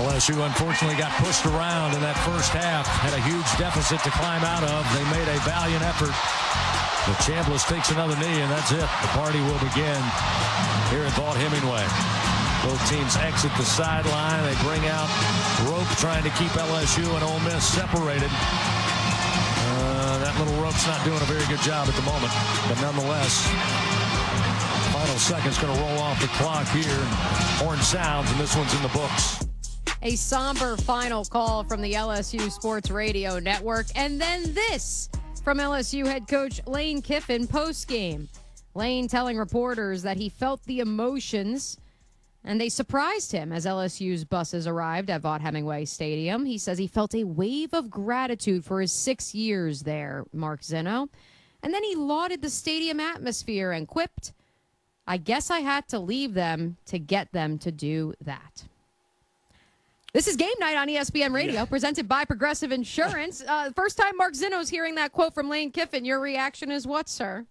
LSU unfortunately got pushed around in that first half, had a huge deficit to climb out of. They made a valiant effort. But Chambliss takes another knee, and that's it. The party will begin here at Vaught-Hemingway. Both teams exit the sideline. They bring out rope trying to keep LSU and Ole Miss separated. That little rope's not doing a very good job at the moment. But nonetheless, final second's going to roll off the clock here. Horn sounds, and this one's in the books. A somber final call from the LSU Sports Radio Network. And then this from LSU head coach Lane Kiffin postgame. Lane telling reporters that he felt the emotions, and they surprised him as LSU's buses arrived at Vaught-Hemingway Stadium. He says he felt a wave of gratitude for his 6 years there, Mark Zinno. And then he lauded the stadium atmosphere and quipped, "I guess I had to leave them to get them to do that." This is Game Night on ESPN Radio, presented by Progressive Insurance. First time Mark Zinno's hearing that quote from Lane Kiffin. Your reaction is what, sir?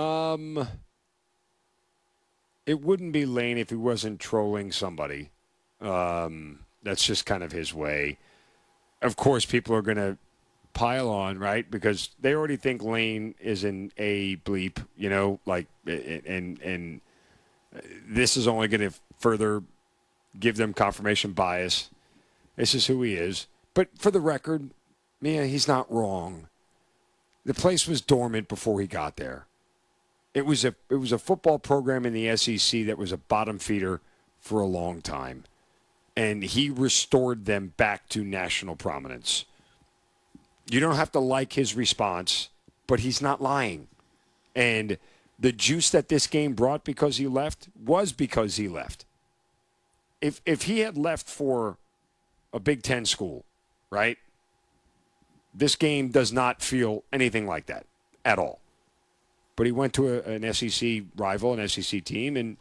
It wouldn't be Lane if he wasn't trolling somebody. That's just kind of his way. Of course, people are going to pile on, right? Because they already think Lane is an A bleep, you know, like, and this is only going to further give them confirmation bias. This is who he is. But for the record, he's not wrong. The place was dormant before he got there. It was a football program in the SEC that was a bottom feeder for a long time. And he restored them back to national prominence. You don't have to like his response, but he's not lying. And the juice that this game brought because he left was because he left. If he had left for a Big Ten school, right? This game does not feel anything like that at all. But he went to an SEC rival, an SEC team, and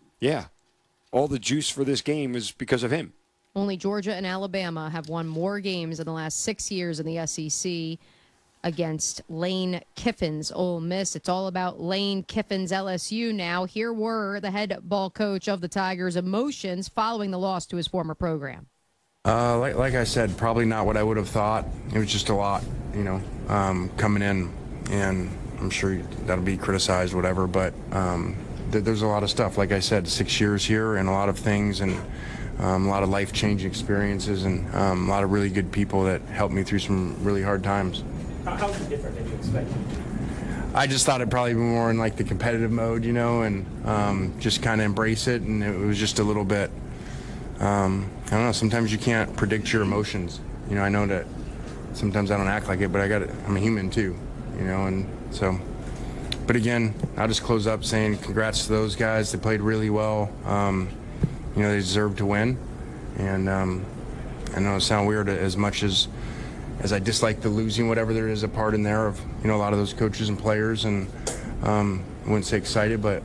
all the juice for this game is because of him. Only Georgia and Alabama have won more games in the last 6 years in the SEC against Lane Kiffin's Ole Miss. It's all about Lane Kiffin's LSU now. Here were the head ball coach of the Tigers' emotions following the loss to his former program. Like I said, probably not what I would have thought. It was just a lot, coming in, and I'm sure that'll be criticized, whatever, but there's a lot of stuff. Like I said, 6 years here and a lot of things, and a lot of life-changing experiences, and a lot of really good people that helped me through some really hard times. How was it different than you expected? I just thought it'd probably be more in like the competitive mode, and just kind of embrace it, and it was just a little bit, I don't know, sometimes you can't predict your emotions. I know that sometimes I don't act like it, but I'm a human too, and so. But again, I'll just close up saying congrats to those guys. They played really well. They deserve to win. And I know it sounds weird as much as I dislike the losing, whatever there is a part in there of, a lot of those coaches and players. And I wouldn't say excited, but,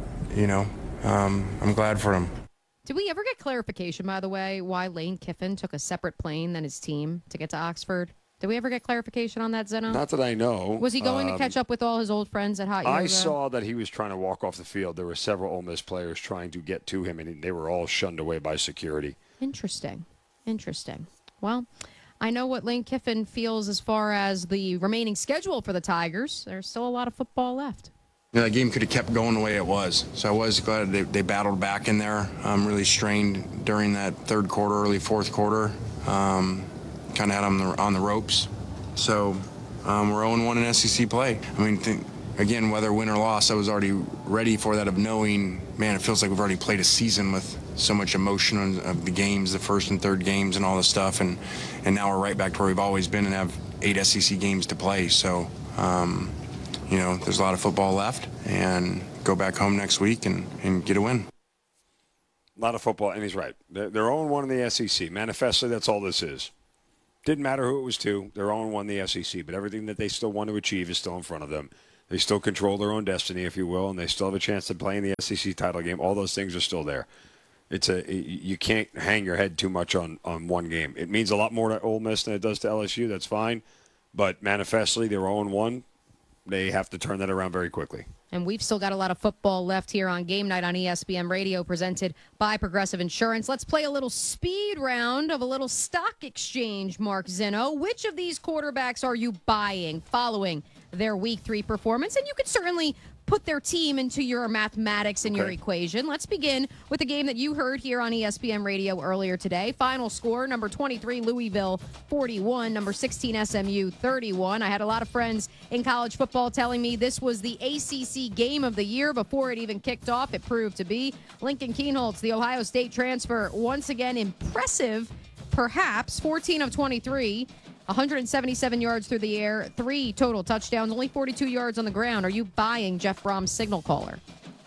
I'm glad for them. Did we ever get clarification, by the way, why Lane Kiffin took a separate plane than his team to get to Oxford? Did we ever get clarification on that, Zinno? Not that I know. Was he going to catch up with all his old friends at Hot Yoga? I saw that he was trying to walk off the field. There were several Ole Miss players trying to get to him, and they were all shunned away by security. Interesting. Well, I know what Lane Kiffin feels as far as the remaining schedule for the Tigers. There's still a lot of football left. That game could have kept going the way it was. So I was glad they battled back in there. Really strained during that third quarter, early fourth quarter. Kind of had them on the ropes. So we're 0-1 in SEC play. Again, whether win or loss, I was already ready for that of knowing, man, it feels like we've already played a season with so much emotion of the games, the first and third games and all this stuff. And now we're right back to where we've always been and have 8 SEC games to play. So, there's a lot of football left, and go back home next week and get a win. A lot of football, and he's right. They're 0-1 in the SEC. Manifestly, that's all this is. Didn't matter who it was to. They're 0-1 in the SEC, but everything that they still want to achieve is still in front of them. They still control their own destiny, if you will, and they still have a chance to play in the SEC title game. All those things are still there. You can't hang your head too much on one game. It means a lot more to Ole Miss than it does to LSU. That's fine. But manifestly, they were 0-1. they have to turn that around very quickly. And we've still got a lot of football left here on Game Night on ESPN Radio, presented by Progressive Insurance. Let's play a little speed round of a little stock exchange, Mark Zinno. Which of these quarterbacks are you buying following their Week 3 performance? And you could certainly put their team into your mathematics and your equation. Let's begin with the game that you heard here on ESPN Radio earlier today. Final score, number 23, Louisville 41, number 16, SMU 31. I had a lot of friends in college football telling me this was the ACC game of the year before it even kicked off. It proved to be. Lincoln Kienholz, the Ohio State transfer, once again impressive, perhaps, 14 of 23. 177 yards through the air, 3 total touchdowns, only 42 yards on the ground. Are you buying Jeff Brom's signal caller?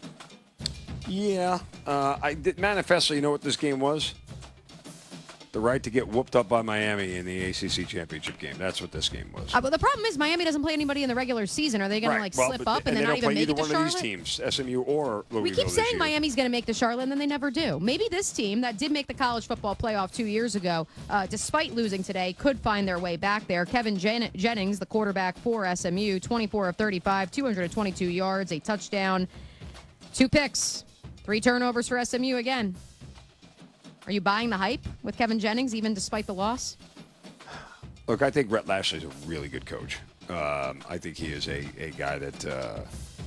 Yeah. I did manifestly, you know what this game was? The right to get whooped up by Miami in the ACC championship game. That's what this game was. But the problem is Miami doesn't play anybody in the regular season. Are they going to slip up and then not even make it to Charlotte? They don't play either one of these teams, SMU or Louisville. We keep this saying year. Miami's going to make the Charlotte, and then they never do. Maybe this team that did make the college football playoff 2 years ago, despite losing today, could find their way back there. Kevin Jennings, the quarterback for SMU, 24 of 35, 222 yards, a touchdown, 2 picks, 3 turnovers for SMU again. Are you buying the hype with Kevin Jennings, even despite the loss? Look, I think Rhett Lashley's a really good coach. I think he is a guy that,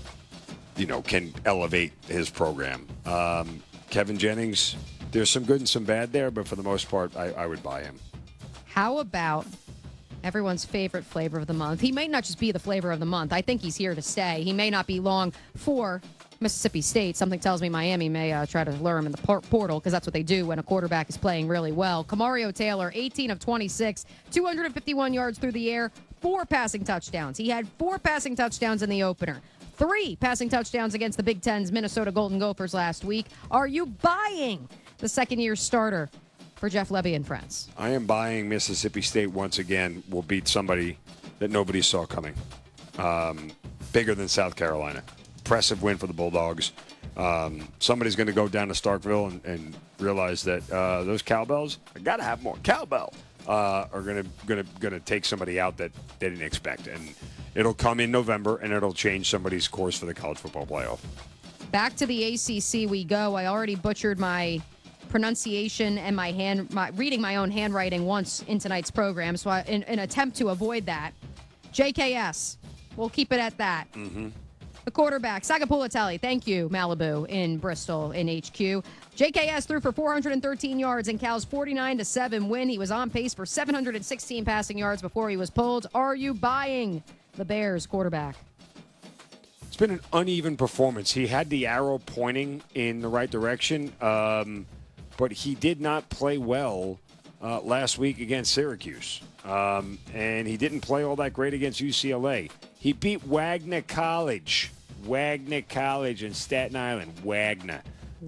can elevate his program. Kevin Jennings, there's some good and some bad there, but for the most part, I would buy him. How about everyone's favorite flavor of the month? He may not just be the flavor of the month. I think he's here to stay. He may not be long for Mississippi State. Something tells me Miami may try to lure him in the portal, because that's what they do when a quarterback is playing really well. Kamario Taylor, 18 of 26, 251 yards through the air, 4 passing touchdowns. He had 4 passing touchdowns in the opener, 3 passing touchdowns against the Big Ten's Minnesota Golden Gophers last week. Are you buying the second-year starter for Jeff Lebby and friends? I am buying Mississippi State once again will beat somebody that nobody saw coming. Bigger than South Carolina. Impressive win for the Bulldogs. Somebody's going to go down to Starkville and realize that those cowbells, I got to have more cowbell, are going to take somebody out that they didn't expect. And it'll come in November, and it'll change somebody's course for the college football playoff. Back to the ACC we go. I already butchered my pronunciation and my reading my own handwriting once in tonight's program, so in an attempt to avoid that, JKS, we'll keep it at that. Mm-hmm. The quarterback, Sagapulatelli, thank you, Malibu in Bristol in HQ. JKS threw for 413 yards in Cal's 49-7 win. He was on pace for 716 passing yards before he was pulled. Are you buying the Bears quarterback? It's been an uneven performance. He had the arrow pointing in the right direction, but he did not play well last week against Syracuse. And he didn't play all that great against UCLA. He beat Wagner College in Staten Island. Wagner.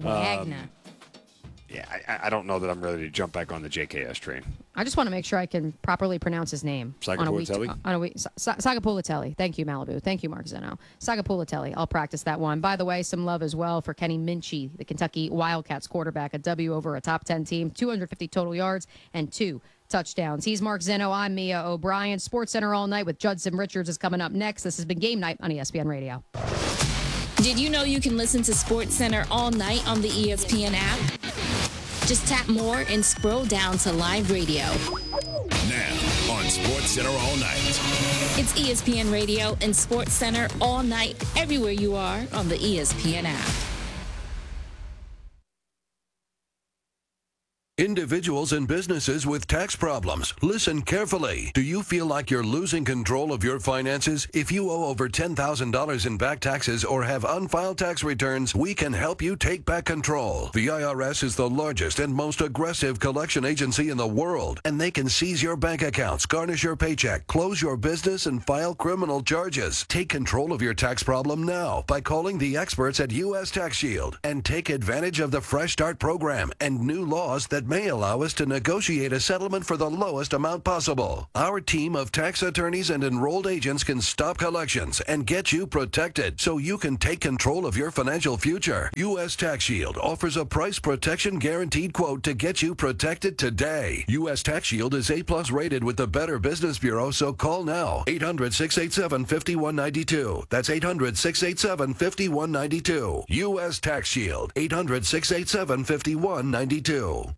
I don't know that I'm ready to jump back on the JKS train. I just want to make sure I can properly pronounce his name. Sagapulatelli? Sagapulatelli. Thank you, Malibu. Thank you, Mark Zinno. Sagapulatelli. I'll practice that one. By the way, some love as well for Kenny Minchey, the Kentucky Wildcats quarterback. A W over a top 10 team. 250 total yards and 2 touchdowns. He's Mark Zinno. I'm Mia O'Brien. Sports Center All Night with Judson Richards is coming up next. This has been Game Night on ESPN Radio. Did you know you can listen to Sports Center all night on the ESPN app? Just tap more and scroll down to live radio. Now on Sports Center All Night. It's ESPN Radio and Sports Center all night, everywhere you are on the ESPN app. Individuals and businesses with tax problems, listen carefully. Do you feel like you're losing control of your finances? If you owe over $10,000 in back taxes or have unfiled tax returns, we can help you take back control. The IRS is the largest and most aggressive collection agency in the world, and they can seize your bank accounts, garnish your paycheck, close your business, and file criminal charges. Take control of your tax problem now by calling the experts at U.S. Tax Shield and take advantage of the Fresh Start program and new laws that may allow us to negotiate a settlement for the lowest amount possible. Our team of tax attorneys and enrolled agents can stop collections and get you protected so you can take control of your financial future. U.S. Tax Shield offers a price protection guaranteed quote to get you protected today. U.S. Tax Shield is A+ rated with the Better Business Bureau, so call now. 800-687-5192. That's 800-687-5192. U.S. Tax Shield. 800-687-5192.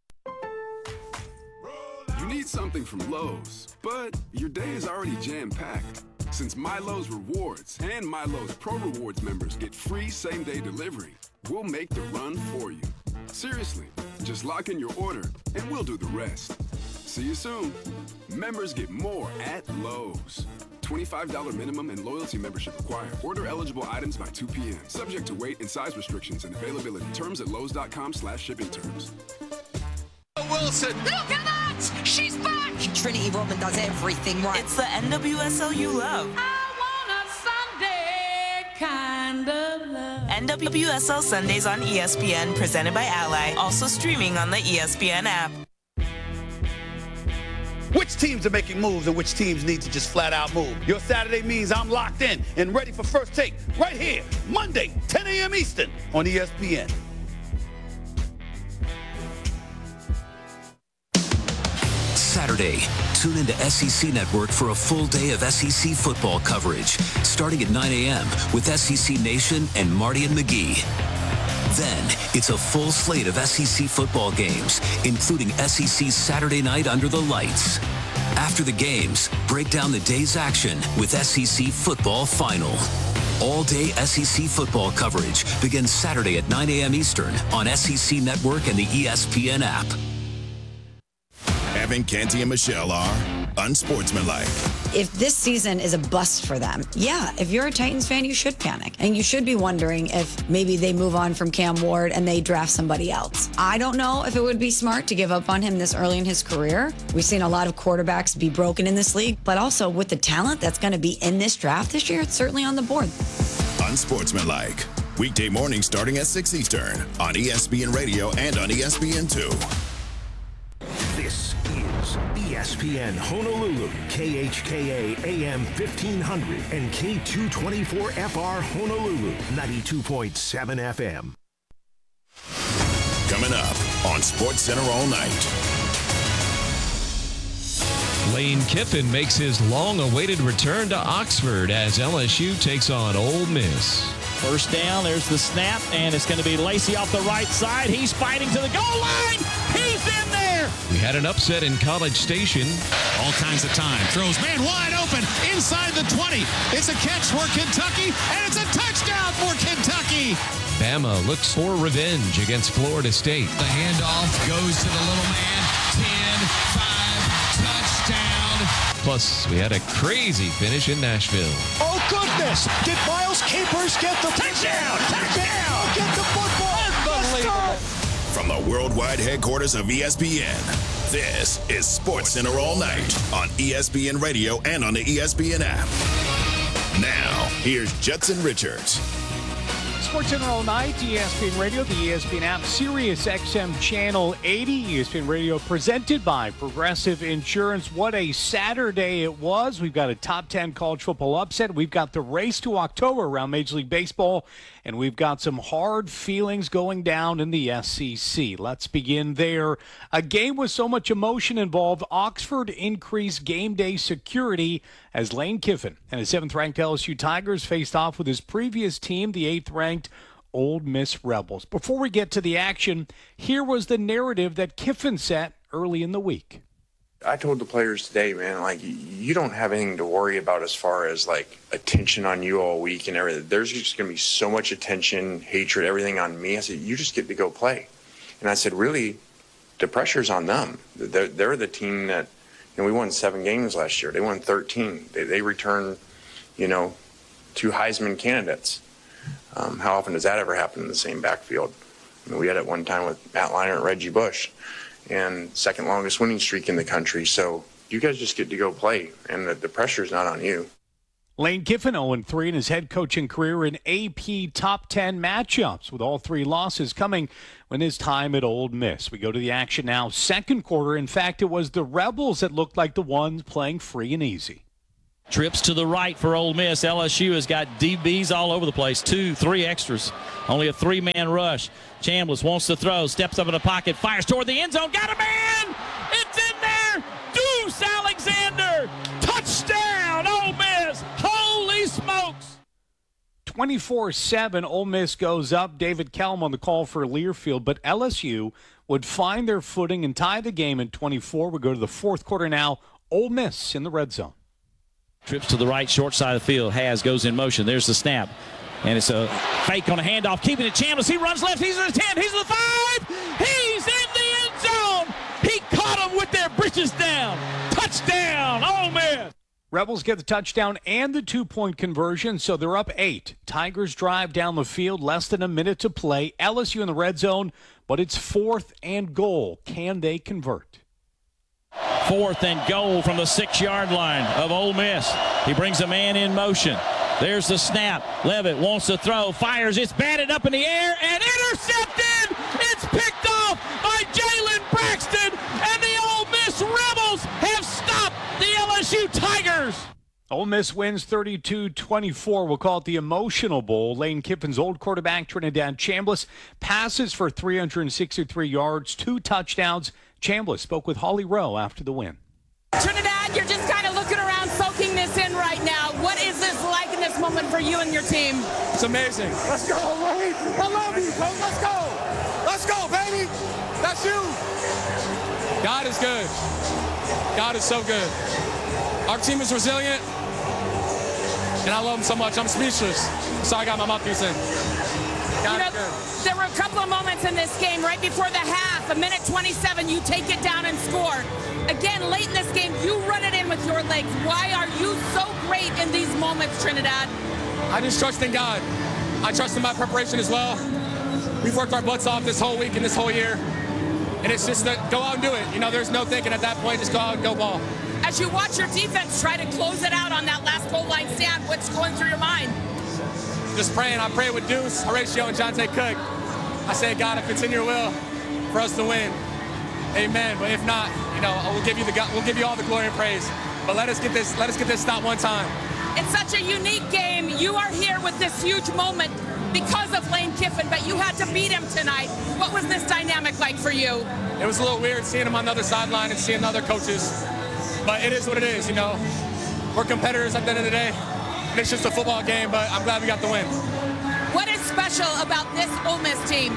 You need something from Lowe's, but your day is already jam-packed. Since MyLowe's Rewards and MyLowe's Pro Rewards members get free same-day delivery, we'll make the run for you. Seriously, just lock in your order and we'll do the rest. See you soon. Members get more at Lowe's. $25 minimum and loyalty membership required. Order eligible items by 2 p.m. Subject to weight and size restrictions and availability. Terms at lowes.com/shipping terms. Wilson. Look at that! She's back! Trinity Rodman does everything right. It's the NWSL you love. I want a Sunday kind of love. NWSL Sundays on ESPN, presented by Ally. Also streaming on the ESPN app. Which teams are making moves and which teams need to just flat out move? Your Saturday means I'm locked in and ready for First Take right here, Monday, 10 a.m. Eastern on ESPN. Saturday, tune into SEC Network for a full day of SEC football coverage, starting at 9 a.m. with SEC Nation and Marty and McGee. Then, it's a full slate of SEC football games, including SEC Saturday Night Under the Lights. After the games, break down the day's action with SEC Football Final. All-day SEC football coverage begins Saturday at 9 a.m. Eastern on SEC Network and the ESPN app. Evan, Canty, and Michelle are unsportsmanlike. If this season is a bust for them, yeah, if you're a Titans fan, you should panic. And you should be wondering if maybe they move on from Cam Ward and they draft somebody else. I don't know if it would be smart to give up on him this early in his career. We've seen a lot of quarterbacks be broken in this league, but also with the talent that's going to be in this draft this year, it's certainly on the board. Unsportsmanlike. Weekday morning starting at 6 Eastern on ESPN Radio and on ESPN2. This is ESPN Honolulu, KHKA AM 1500 and K224FR Honolulu, 92.7 FM. Coming up on Sports Center all night. Lane Kiffin makes his long-awaited return to Oxford as LSU takes on Ole Miss. First down, there's the snap, and it's going to be Lacey off the right side. He's fighting to the goal line. He's in there. We had an upset in College Station. All kinds of time. Throws man wide open inside the 20. It's a catch for Kentucky, and it's a touchdown for Kentucky. Bama looks for revenge against Florida State. The handoff goes to the little man. 10-5, touchdown. Plus, we had a crazy finish in Nashville. Oh, goodness. Did Miles Capers get the touchdown? Touchdown. Get the football. Unbelievable. From the worldwide headquarters of ESPN, this is Sports Center all night on ESPN Radio and on the ESPN app. Now, here's Judson Richards. Sports Center all night, ESPN Radio, the ESPN app, Sirius XM Channel 80, ESPN Radio presented by Progressive Insurance. What a Saturday it was. We've got a top 10 college football upset. We've got the race to October around Major League Baseball, and we've got some hard feelings going down in the SEC. Let's begin there. A game with so much emotion involved. Oxford increased game day security as Lane Kiffin and his 7th-ranked LSU Tigers faced off with his previous team, the 8th-ranked Ole Miss Rebels. Before we get to the action, here was the narrative that Kiffin set early in the week. I told the players today, man, like, you don't have anything to worry about as far as, like, attention on you all week and everything. There's just going to be so much attention, hatred, everything on me. I said, you just get to go play. And I said, really, the pressure's on them. They're the team that, you know, we won 7 games last year. They won 13. They returned, you know, 2 Heisman candidates. How often does that ever happen in the same backfield? I mean, we had it one time with Matt Leinart and Reggie Bush, and second longest winning streak in the country. So you guys just get to go play, and the pressure's not on you. Lane Kiffin 0-3 in his head coaching career in AP Top 10 matchups, with all 3 losses coming when his time at Ole Miss. We go to the action now. Second quarter, in fact, it was the Rebels that looked like the ones playing free and easy. Trips to the right for Ole Miss. LSU has got DBs all over the place. 2, 3 extras. Only a 3-man rush. Chambliss wants to throw. Steps up in the pocket. Fires toward the end zone. Got a man! It's in there! Deuce Alexander! Touchdown, Ole Miss! Holy smokes! 24-7, Ole Miss goes up. David Kelm on the call for Learfield, but LSU would find their footing and tie the game in 24. We go to the fourth quarter now. Ole Miss in the red zone. Trips to the right, short side of the field. Has goes in motion. There's the snap. And it's a fake on a handoff. Keeping it Chambliss. He runs left. He's in the 10. He's in the 5. He's in the end zone. He caught him with their britches down. Touchdown, Ole Miss. Rebels get the touchdown and the 2-point conversion, so they're up 8. Tigers drive down the field, less than a minute to play. LSU in the red zone, but it's 4th and goal. Can they convert? 4th and goal from the 6-yard line of Ole Miss. He brings a man in motion. There's the snap. Levitt wants to throw, fires. It's batted up in the air and intercepted. It's picked off by Jalen Braxton, and the Ole Miss Rebels have stopped the LSU Tigers. Ole Miss wins 32-24. We'll call it the Emotional Bowl. Lane Kiffin's old quarterback, Trinidad Chambliss, passes for 363 yards, 2 touchdowns. Chambliss spoke with Holly Rowe after the win. Trinidad, you're just kind of looking around, soaking this in right now. What is this like in this moment for you and your team? It's amazing. Let's go, Lane. I love you, coach. Let's go. Let's go, baby. That's you. God is good. God is so good. Our team is resilient, and I love him so much. I'm speechless. Sorry I got my mouthpiece in. God is good. There were a couple of moments in this game right before the half, a minute 27, you take it down and score. Again, late in this game, you run it in with your legs. Why are you so great in these moments, Trinidad? I just trust in God. I trust in my preparation as well. We've worked our butts off this whole week and this whole year, and it's just that go out and do it. You know, there's no thinking at that point. Just go out and go ball. As you watch your defense try to close it out on that last goal line stand, what's going through your mind? Just praying. I pray with Deuce, Horatio, and Jonte Cook. I say, God, if it's in your will for us to win, amen. But if not, you know, we'll give you all the glory and praise. But let us get this stop one time. It's such a unique game. You are here with this huge moment because of Lane Kiffin, but you had to beat him tonight. What was this dynamic like for you? It was a little weird seeing him on the other sideline and seeing the other coaches. But it is what it is, you know. We're competitors at the end of the day. And it's just a football game, but I'm glad we got the win. What is special about this Ole Miss team?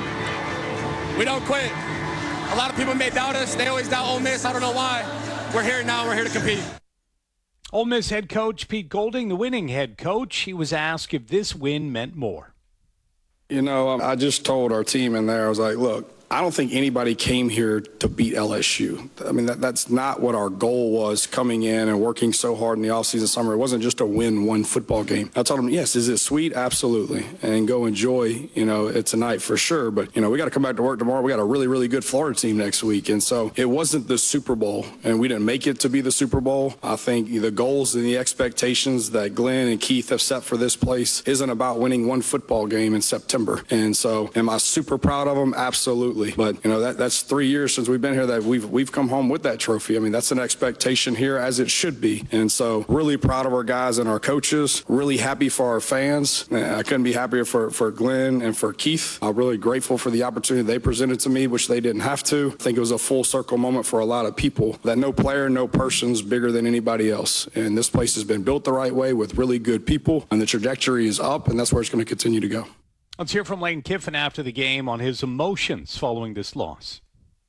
We don't quit. A lot of people may doubt us. They always doubt Ole Miss. I don't know why. We're here now. We're here to compete. Ole Miss head coach Pete Golding, the winning head coach, he was asked if this win meant more. You know, I just told our team in there, I was like, look, I don't think anybody came here to beat LSU. I mean, that's not what our goal was coming in and working so hard in the offseason summer. It wasn't just to win one football game. I told them, yes, is it sweet? Absolutely. And go enjoy, you know, it tonight for sure. But, you know, we got to come back to work tomorrow. We got a really, really good Florida team next week. And so it wasn't the Super Bowl, and we didn't make it to be the Super Bowl. I think the goals and the expectations that Glenn and Keith have set for this place isn't about winning one football game in September. And so am I super proud of them? Absolutely. But, you know, that's 3 years since we've been here that we've come home with that trophy. I mean, that's an expectation here, as it should be. And so really proud of our guys and our coaches, really happy for our fans. I couldn't be happier for Glenn and for Keith. I'm really grateful for the opportunity they presented to me, which they didn't have to. I think it was a full circle moment for a lot of people, that no player, no person's bigger than anybody else. And this place has been built the right way with really good people, and the trajectory is up, and that's where it's going to continue to go. Let's hear from Lane Kiffin after the game on his emotions following this loss.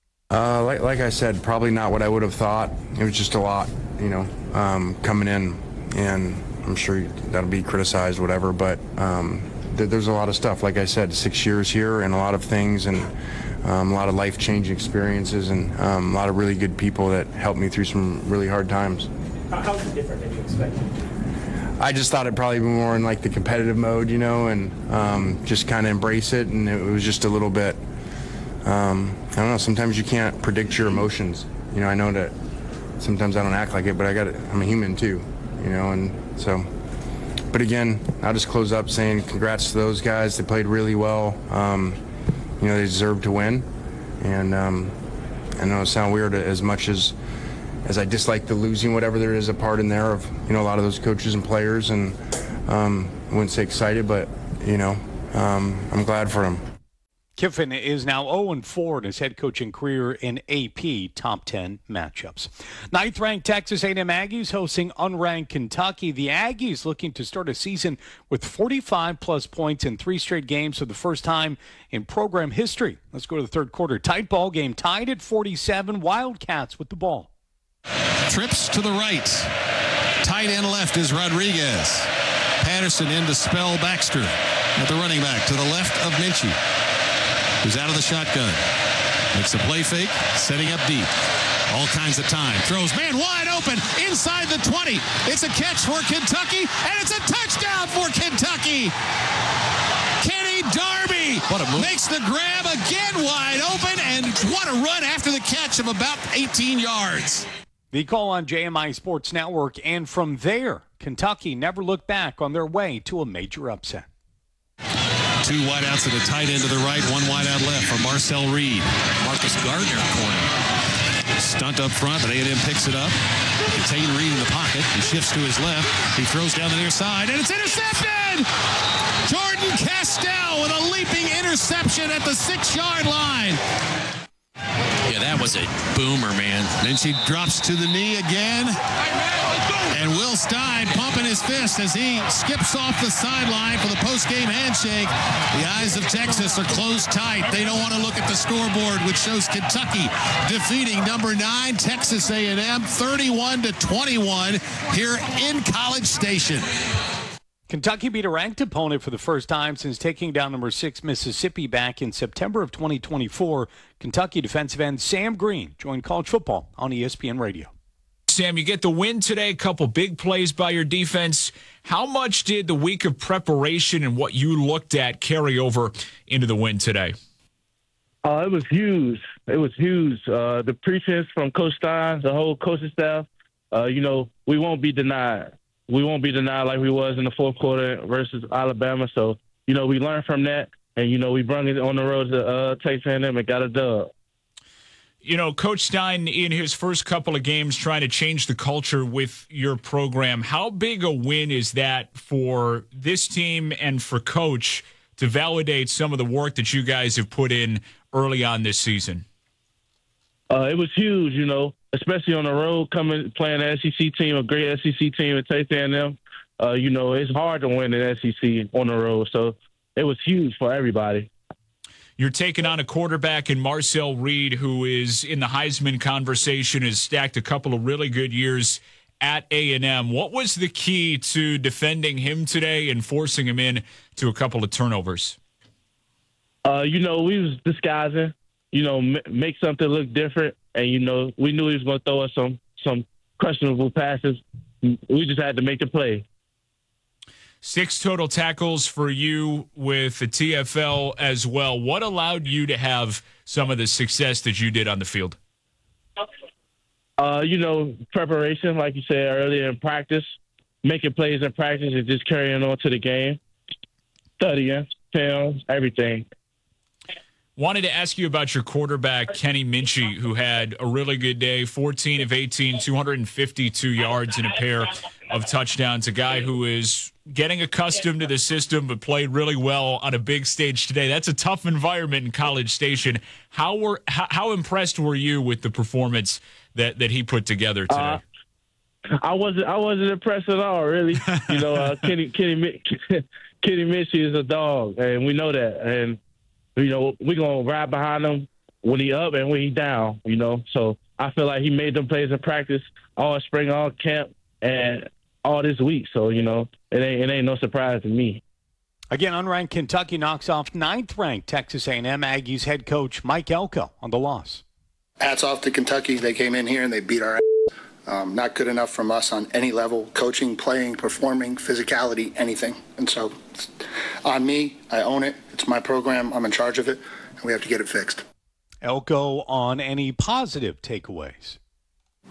Like I said, probably not what I would have thought. It was just a lot, you know, coming in, and I'm sure that'll be criticized, whatever, but there's a lot of stuff. Like I said, 6 years here and a lot of things, and a lot of life-changing experiences, and a lot of really good people that helped me through some really hard times. How is it different than you expected? I just thought it'd probably be more in like the competitive mode, you know, and just kind of embrace it. And it was just a little bit, I don't know, sometimes you can't predict your emotions. You know, I know that sometimes I don't act like it, but I'm a human too, you know, and so But again, I'll just close up saying congrats to those guys. They played really well. They deserve to win. And I know it sounds weird, as much as I dislike the losing, whatever there is a part in there of, a lot of those coaches and players, and I wouldn't say excited, but, I'm glad for them. Kiffin is now 0-4 in his head coaching career in AP Top 10 matchups. Ninth-ranked Texas A&M Aggies hosting unranked Kentucky. The Aggies looking to start a season with 45-plus points in 3 straight games for the first time in program history. Let's go to the third quarter. Tight ball game, tied at 47. Wildcats with the ball. Trips to the right. Tight end left is Rodriguez. Patterson in to spell Baxter at the running back to the left of Minchie, who's out of the shotgun. Makes a play fake, setting up deep. All kinds of time. Throws, man wide open, inside the 20. It's a catch for Kentucky, and it's a touchdown for Kentucky. Kenny Darby makes the grab again wide open, and what a run after the catch of about 18 yards. The call on JMI Sports Network, and from there, Kentucky never looked back on their way to a major upset. 2 wideouts and a tight end to the right, 1 wideout left for Marcel Reed. Marcus Gardner corner. Stunt up front, but A&M picks it up. Contain Reed in the pocket. He shifts to his left. He throws down the near side, and it's intercepted! Jordan Castell with a leaping interception at the 6-yard line. Yeah, that was a boomer, man. Then she drops to the knee again. And Will Stein pumping his fist as he skips off the sideline for the post-game handshake. The eyes of Texas are closed tight. They don't want to look at the scoreboard, which shows Kentucky defeating number 9 Texas A&M 31-21 here in College Station. Kentucky beat a ranked opponent for the first time since taking down number 6 Mississippi back in September of 2024. Kentucky defensive end Sam Green joined College Football on ESPN Radio. Sam, you get the win today, a couple big plays by your defense. How much did the week of preparation and what you looked at carry over into the win today? It was huge. It was huge. The pretense from Coach Stein, the whole coaching staff, we won't be denied. We won't be denied like we was in the fourth quarter versus Alabama. So, we learned from that, and, we brought it on the road to Texas A&M and got a dub. Coach Stein, in his first couple of games, trying to change the culture with your program. How big a win is that for this team and for Coach to validate some of the work that you guys have put in early on this season? It was huge, especially on the road, playing an SEC team, a great SEC team at Texas A&M. It's hard to win an SEC on the road, so it was huge for everybody. You're taking on a quarterback in Marcel Reed, who is in the Heisman conversation, has stacked a couple of really good years at A&M. What was the key to defending him today and forcing him in to a couple of turnovers? We was disguising, make something look different. And, we knew he was going to throw us some questionable passes. We just had to make the play. 6 total tackles for you with the TFL as well. What allowed you to have some of the success that you did on the field? Preparation, like you said earlier, in practice, making plays in practice and just carrying on to the game, studying, film, everything. Wanted to ask you about your quarterback, Kenny Minchie, who had a really good day, 14 of 18, 252 yards and a pair of touchdowns, a guy who is getting accustomed to the system but played really well on a big stage today. That's a tough environment in College Station. How impressed were you with the performance that he put together today? I wasn't impressed at all, really. Kenny Minchie is a dog, and we know that. And we're going to ride behind him when he up and when he down, So I feel like he made them plays in practice all spring, all camp, and all this week. So, it ain't no surprise to me. Again, unranked Kentucky knocks off 9th-ranked Texas A&M Aggies head coach Mike Elko on the loss. Hats off to Kentucky. They came in here and they beat our ass. Not good enough from us on any level, coaching, playing, performing, physicality, anything. And so on me, I own it. It's my program. I'm in charge of it, and we have to get it fixed. Elko on any positive takeaways.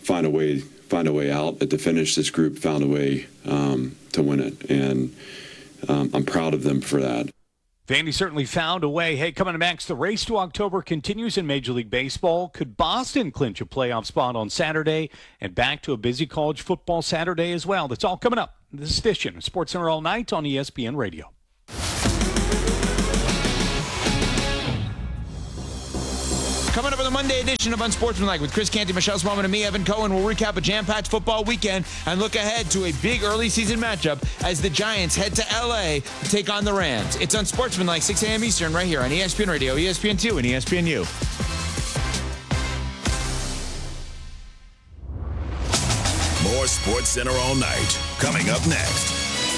find a way out. But to finish, this group found a way to win it, and I'm proud of them for that. Vandy certainly found a way. Hey, coming up next, the race to October continues in Major League Baseball. Could Boston clinch a playoff spot on Saturday? And back to a busy college football Saturday as well. That's all coming up in this edition of Sports Center All Night on ESPN Radio. Coming up on the Monday edition of Unsportsmanlike with Chris Canty, Michelle Smallman, and me, Evan Cohen. We'll recap a jam-packed football weekend and look ahead to a big early season matchup as the Giants head to L.A. to take on the Rams. It's Unsportsmanlike, 6 a.m. Eastern, right here on ESPN Radio, ESPN2, and ESPNU. More Sports Center All Night coming up next.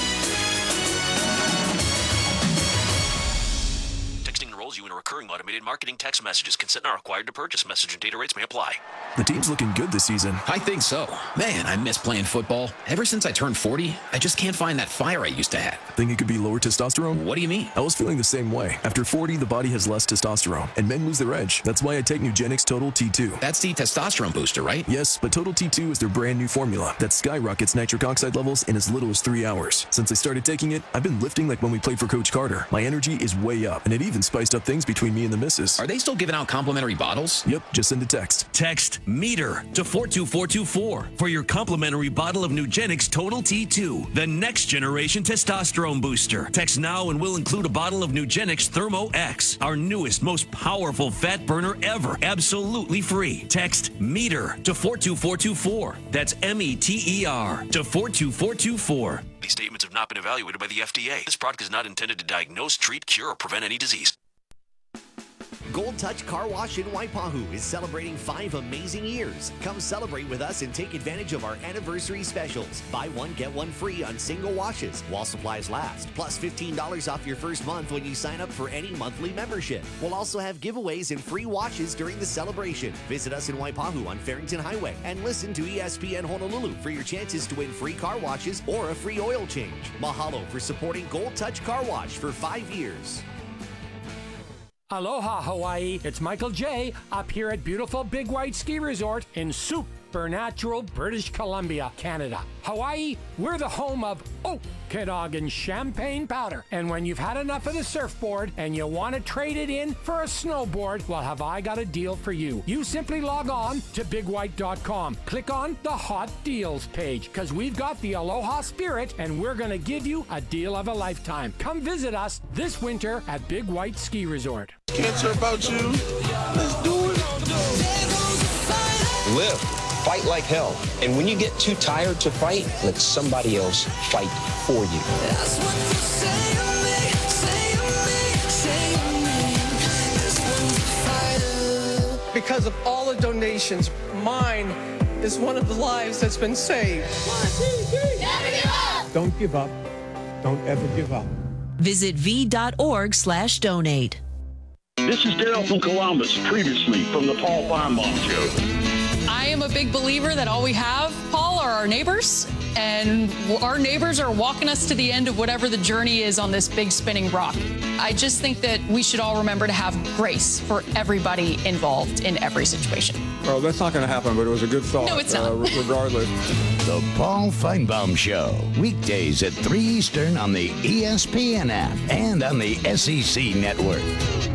You in a recurring automated marketing text messages. Consent not required to purchase. Message and data rates may apply. The team's looking good this season. I think so. Man, I miss playing football. Ever since I turned 40, I just can't find that fire I used to have. Think it could be lower testosterone? What do you mean? I was feeling the same way. After 40, the body has less testosterone, and men lose their edge. That's why I take Nugenix Total T2. That's the testosterone booster, right? Yes, but Total T2 is their brand new formula that skyrockets nitric oxide levels in as little as 3 hours. Since I started taking it, I've been lifting like when we played for Coach Carter. My energy is way up, and it even spiced up things between me and the missus. Are they still giving out complimentary bottles? Yep, just send a text. Text METER to 42424 for your complimentary bottle of Nugenix Total T2, the next generation testosterone booster. Text now and we'll include a bottle of Nugenix Thermo X, our newest, most powerful fat burner ever, absolutely free. Text METER to 42424. That's METER to 42424. These statements have not been evaluated by the FDA. This product is not intended to diagnose, treat, cure, or prevent any disease. Gold Touch Car Wash in Waipahu is celebrating 5 amazing years. Come celebrate with us and take advantage of our anniversary specials. Buy one, get one free on single washes while supplies last. Plus $15 off your first month when you sign up for any monthly membership. We'll also have giveaways and free washes during the celebration. Visit us in Waipahu on Farrington Highway and listen to ESPN Honolulu for your chances to win free car washes or a free oil change. Mahalo for supporting Gold Touch Car Wash for 5 years. Aloha, Hawaii. It's Michael J. up here at beautiful Big White Ski Resort in supernatural British Columbia, Canada. Hawaii, we're the home of Okanagan champagne powder. And when you've had enough of the surfboard and you want to trade it in for a snowboard, well, have I got a deal for you. You simply log on to bigwhite.com. Click on the Hot Deals page because we've got the Aloha spirit and we're going to give you a deal of a lifetime. Come visit us this winter at Big White Ski Resort. Cancer about you. Let's do it. Live. Fight like hell. And when you get too tired to fight, let somebody else fight for you. That's what you say to me, say to me, say to me. This one's a fighter. Because of all the donations, mine is one of the lives that's been saved. 1, 2, 3. Never give up. Don't give up. Don't ever give up. Visit v.org/donate. This is Dale from Columbus, previously from the Paul Feinbaum Show. I am a big believer that all we have, Paul, are our neighbors, and our neighbors are walking us to the end of whatever the journey is on this big spinning rock. I just think that we should all remember to have grace for everybody involved in every situation. Well, that's not going to happen, but it was a good thought. No, it's not. Regardless. The Paul Feinbaum Show, weekdays at 3 Eastern on the ESPN app and on the SEC Network.